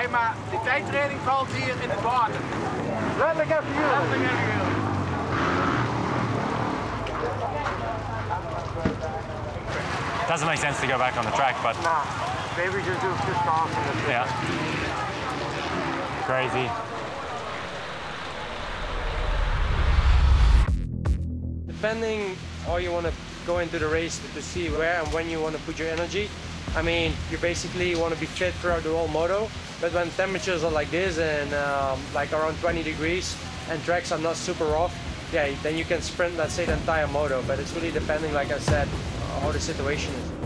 maar de tijdtraining valt hier in het water. Letterlijk even jullie. Letterlijk even jullie. Doesn't make sense to go back on the track, but Nah, maybe just do just awesome. yeah, crazy. Depending how you want to go into the race to see where and when you want to put your energy. I mean, you basically want to be fit throughout the whole moto, but when temperatures are like this and like around 20 degrees and tracks are not super rough, yeah, then you can sprint, let's say, the entire moto, but it's really depending, like I said, how the situation is.